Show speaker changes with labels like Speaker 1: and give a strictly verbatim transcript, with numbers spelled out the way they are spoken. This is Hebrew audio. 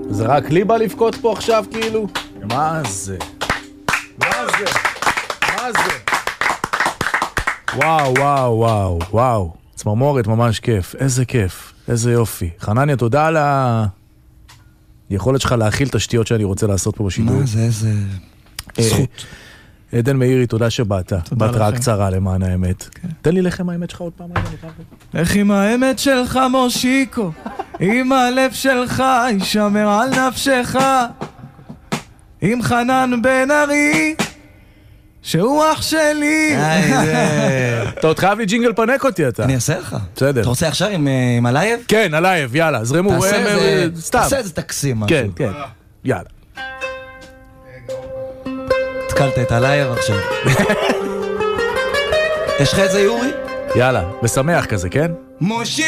Speaker 1: זה רק לי בא לבכות פה עכשיו כאילו? מה זה? מה זה? מה זה? וואו, וואו, וואו, וואו. צמרמורת, ממש כיף. איזה כיף. איזה יופי. חנניה, תודה על היכולת שלך להכיל תשתיות שאני רוצה לעשות פה בשידור.
Speaker 2: מה זה, איזה זכות.
Speaker 1: עדן מאירי, תודה שבאת. בת רק קצרה למען האמת. תן לי לחם האמת שלך עוד פעם.
Speaker 2: איך עם האמת שלך מושיקו, עם הלב שלך יישמר על נפשך, עם חנן בן ארי שהוא אח שלי.
Speaker 1: אתה עוד חייב לי ג'ינגל פנק אותי אתה.
Speaker 2: אני אעשה לך.
Speaker 1: בסדר.
Speaker 2: אתה רוצה עכשיו עם הלייב?
Speaker 1: כן, הלייב, יאללה, זרמו.
Speaker 2: תעשה איזה תקסים משהו.
Speaker 1: כן, כן, יאללה.
Speaker 2: התקלת את הלייב עכשיו. יש לך את זה יורי?
Speaker 1: יאללה, משמח כזה, כן?
Speaker 2: מושי